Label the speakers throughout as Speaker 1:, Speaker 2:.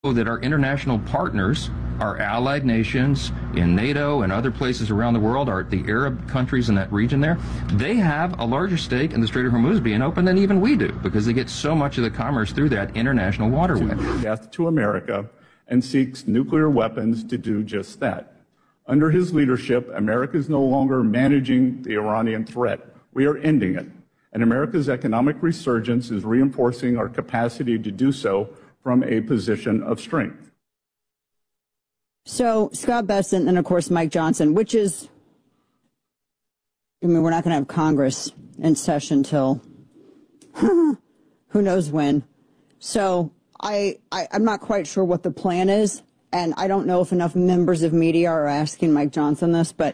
Speaker 1: that our international partners, our allied nations in NATO and other places around the world, are the Arab countries in that region there, they have a larger stake in the Strait of Hormuz being open than even we do, because they get so much of the commerce through that international waterway.
Speaker 2: Death to America, and seeks nuclear weapons to do just that. Under his leadership, America is no longer managing the Iranian threat. We are ending it. And America's economic resurgence is reinforcing our capacity to do so from a position of strength.
Speaker 3: So Scott Bessent and, of course, Mike Johnson, which is, I mean, we're not going to have Congress in session till who knows when. So I'm not quite sure what the plan is, and I don't know if enough members of media are asking Mike Johnson this, but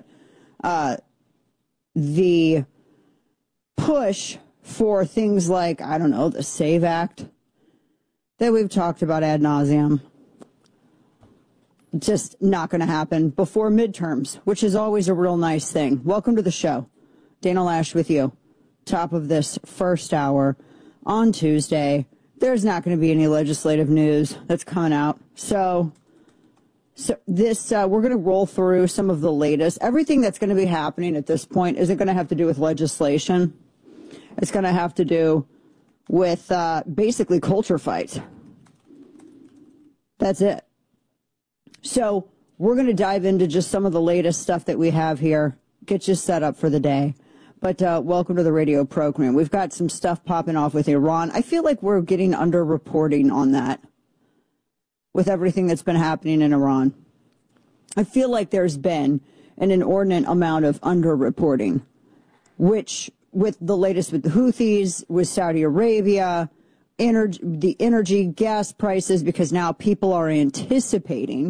Speaker 3: the push for things like, I don't know, the SAVE Act that we've talked about ad nauseum, just not going to happen before midterms, which is always a real nice thing. Welcome to the show. Dana Loesch with you. Top of this first hour on Tuesday. There's not going to be any legislative news that's coming out. So this, we're going to roll through some of the latest. Everything that's going to be happening at this point isn't going to have to do with legislation. It's going to have to do with basically culture fights. That's it. So we're going to dive into just some of the latest stuff that we have here, get you set up for the day. But welcome to the radio program. We've got some stuff popping off with Iran. I feel like we're getting under-reporting on that with everything that's been happening in Iran. I feel like there's been an inordinate amount of under-reporting, which with the latest with the Houthis, with Saudi Arabia, the energy, gas prices, because now people are anticipating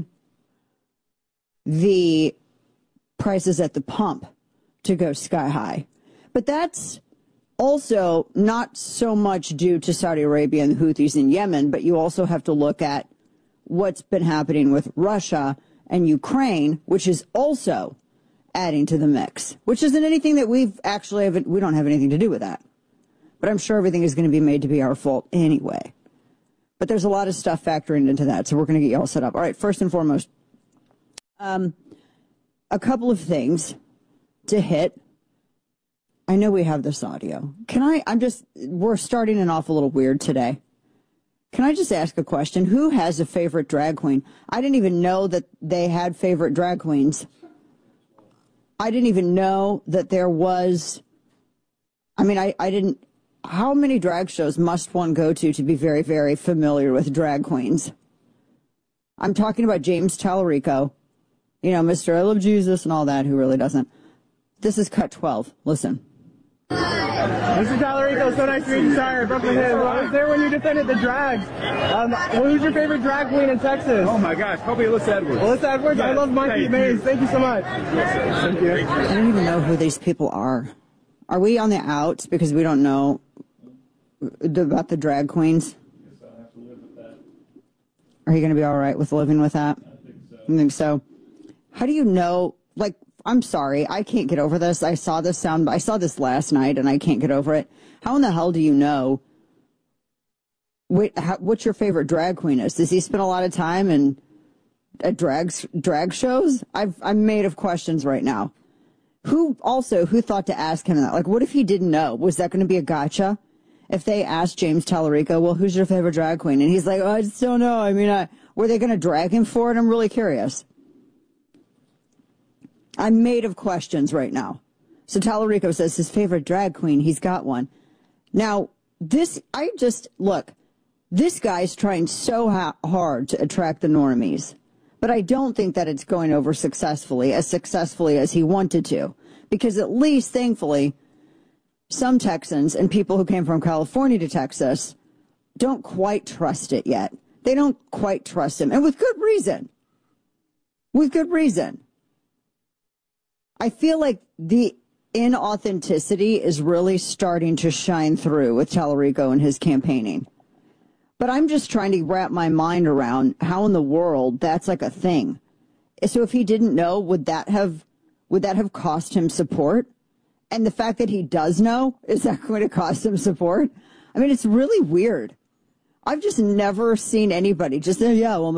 Speaker 3: the prices at the pump to go sky high. But that's also not so much due to Saudi Arabia and the Houthis in Yemen, but you also have to look at what's been happening with Russia and Ukraine, which is also adding to the mix, which isn't anything that we don't have anything to do with that. But I'm sure everything is going to be made to be our fault anyway. But there's a lot of stuff factoring into that, so we're going to get you all set up. All right, first and foremost, a couple of things to hit. I know we have this audio. We're starting it off a little weird today. Can I just ask a question? Who has a favorite drag queen? I didn't even know that they had favorite drag queens. I didn't even know that there was, I didn't, how many drag shows must one go to be very, very familiar with drag queens? I'm talking about James Tallarico, Mr. I Love Jesus and all that, who really doesn't. This is cut 12. Listen.
Speaker 4: Mr. Tallarico, so nice to meet you. Sorry, I broke my head. I was there when you defended the drags. Who's your favorite drag queen in Texas?
Speaker 5: Oh my gosh, probably Alyssa Edwards.
Speaker 4: Alyssa Edwards? I love Monkey Maze. Thank you so much.
Speaker 3: Thank you. I don't even know who these people are. Are we on the outs because we don't know about the drag queens? Are you going to be all right with living with that? I think so. How do you know, I'm sorry, I can't get over this. I saw this last night and I can't get over it. How in the hell do you know what your favorite drag queen is? Does he spend a lot of time at drag shows? I'm made of questions right now. Who thought to ask him that? What if he didn't know? Was that going to be a gotcha? If they asked James Tallarico, well, who's your favorite drag queen? And he's like, oh, I just don't know. Were they going to drag him for it? I'm really curious. I'm made of questions right now. So Tallarico says his favorite drag queen, he's got one. Now, this guy's trying so hard to attract the normies, but I don't think that it's going over successfully as he wanted to, because at least, thankfully, some Texans and people who came from California to Texas don't quite trust it yet. They don't quite trust him, and with good reason. With good reason. I feel like the inauthenticity is really starting to shine through with Tallarico and his campaigning. But I'm just trying to wrap my mind around how in the world that's a thing. So if he didn't know, would that have cost him support? And the fact that he does know, is that going to cost him support? It's really weird. I've just never seen anybody just say, yeah, well,